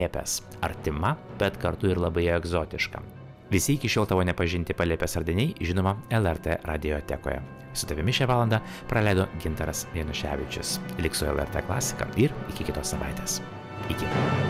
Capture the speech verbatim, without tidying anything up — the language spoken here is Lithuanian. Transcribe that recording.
palėpės. Artima, bet kartu ir labai egzotiška. Visi iki šiol tavo nepažinti palėpės radiniai, žinoma, L R T radiotekoje. Su tavimi šią valandą praleido Gintaras Januševičius. Lik su L R T klasika ir iki kitos savaitės. Iki.